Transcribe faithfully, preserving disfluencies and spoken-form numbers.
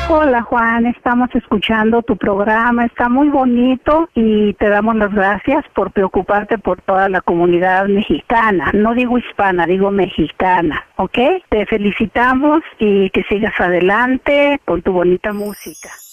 Hola Juan, estamos escuchando tu programa, está muy bonito y te damos las gracias por preocuparte por toda la comunidad mexicana. No digo hispana, digo mexicana, ¿ok? Te felicitamos y que sigas adelante con tu bonita música.